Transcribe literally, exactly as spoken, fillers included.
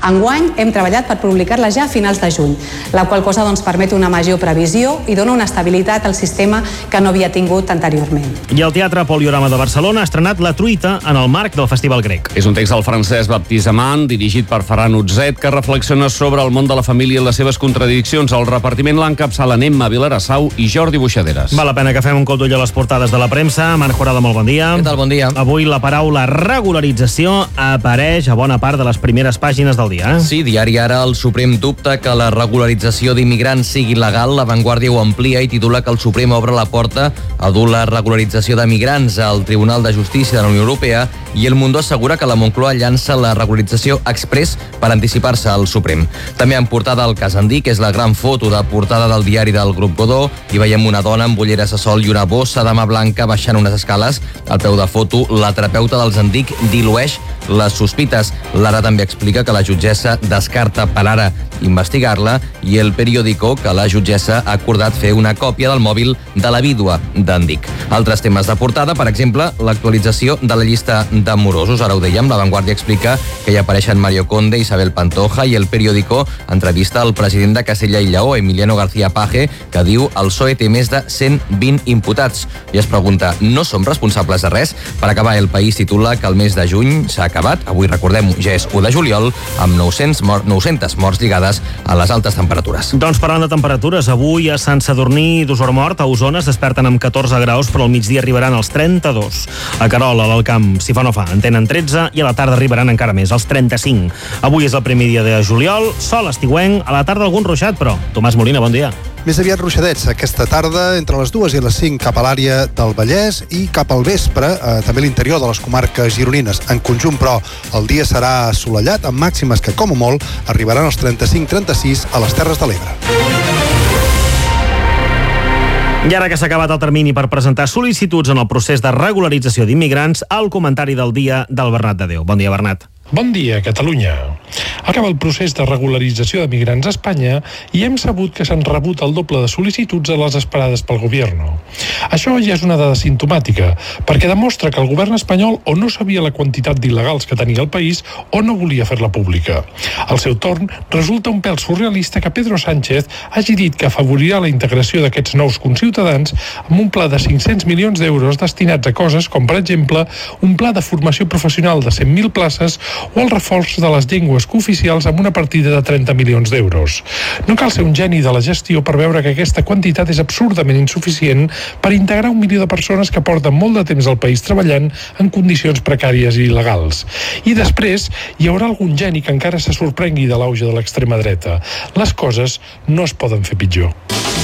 Enguany hem treballat per publicar-la ja a finals de juny, la qual cosa doncs, permet una major previsió i dona una estabilitat al sistema que no havia tingut anteriorment. I el Teatre Poliorama de Barcelona ha estrenat La truita en el marc del Festival Grec. És un text del francès Baptiste Amand, dirigit per Ferran Utzet, que reflexiona sobre el món de la família i les seves contradiccions. El repartiment l'encapçalen Emma Vilarassau i Jordi Buixaderes. Val la pena que fem un cop d'ull a les portades de la premsa. Marc Jurado, molt bon dia. Què tal, bon dia. Avui la paraula regularització apareix a bona part de les primeres pàgines del dia. Eh? Sí, diari Ara, el Suprem dubta que la regularització d'immigrants sigui legal. La Vanguardia ho amplia i titula que el Suprem obre la porta a dur la regularització de migrants al Tribunal de Justícia de la Unió Europea, i El Mundo assegura que la Moncloa llança la regularització express per anticipar-se al Suprem. També en portada el cas Andic, és la gran foto de portada del diari del Grup Godó. Hi veiem una dona amb ulleres de sol i una bossa de mà blanca baixant unes escales. Al peu de foto, la terapeuta dels Andic dilueix les sospites. L'Ara també explica que la jutgessa descarta per ara investigar-la, i El Periódico que la jutgessa ha acordat fer una còpia del mòbil de la vídua d'Andic. Altres temes de portada, per exemple, l'actualització de la llista de morosos. Ara ho dèiem, La Vanguardia explica que hi apareixen Mario Conde, Isabel Pantoja, i El Periódico entrevista al president de Castella i Lleó, Emiliano García Paje, que diu el P S O E té més de cent vint imputats. I es pregunta, no som responsables de res? Per acabar, El País titula que el mes de juny s'ha acabat. Avui, recordem, ja és u de juliol, amb nou-cents morts lligades a les altes temperatures. Doncs parlant de temperatures, avui a Sant Sadurní d'Osormort, a Osona, es desperten amb catorze graus, però al migdia arribaran als trenta-dos. A Querol, a l'Alt Camp, si fa no fa, en tenen tretze, i a la tarda arribaran encara més, als trenta-cinc. Avui és el primer dia de juliol, sol estiuenc, a la tarda algun ruixat, però Tomàs Molina, bon dia. Més aviat ruixadets aquesta tarda, entre les dues i les cinc cap a l'àrea del Vallès i cap al vespre, eh, també a l'interior de les comarques gironines. En conjunt, però, el dia serà assolellat, amb màximes que, com a molt, arribaran als trenta-cinc trenta-sis a les Terres de l'Ebre. I ara que s'ha acabat el termini per presentar sol·licituds en el procés de regularització d'immigrants, el comentari del dia del Bernat de Déu. Bon dia, Bernat. Bon dia, Catalunya. Acaba el procés de regularització de migrants a Espanya i hem sabut que s'han rebut el doble de sol·licituds a les esperades pel govern. Això ja és una dada simptomàtica, perquè demostra que el govern espanyol o no sabia la quantitat d'il·legals que tenia el país o no volia fer-la pública. Al seu torn, resulta un pèl surrealista que Pedro Sánchez hagi dit que afavorirà la integració d'aquests nous conciutadans amb un pla de cinc-cents milions d'euros destinats a coses com, per exemple, un pla de formació professional de cent mil places o el reforç de les llengües cooficials amb una partida de trenta milions d'euros. No cal ser un geni de la gestió per veure que aquesta quantitat és absurdament insuficient per integrar un milió de persones que porten molt de temps al país treballant en condicions precàries i il·legals. I després hi haurà algun geni que encara se sorprengui de l'auge de l'extrema dreta. Les coses no es poden fer pitjor.